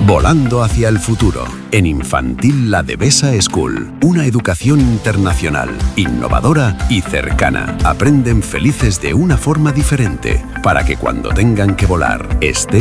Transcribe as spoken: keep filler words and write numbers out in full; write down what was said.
Volando hacia el futuro. En Infantil La Devesa School. Una educación internacional, innovadora y cercana. Aprenden felices de una forma diferente, para que cuando tengan que volar estén